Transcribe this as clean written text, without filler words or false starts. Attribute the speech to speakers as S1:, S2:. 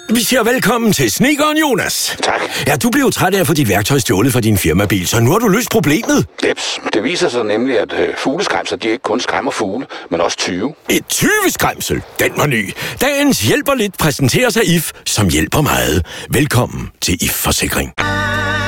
S1: Vi siger velkommen til snedkeren Jonas.
S2: Tak.
S1: Ja, du blev træt af at få dit værktøj stjålet fra din firmabil, så nu har du løst problemet.
S2: Jeps. Det viser sig nemlig, at fugleskræmser, de ikke kun skræmmer fugle, men også tyve.
S1: Et tyveskræmsel, den var ny. Dagens Hjælper Lidt præsenterer sig IF, som hjælper meget. Velkommen til IF Forsikring.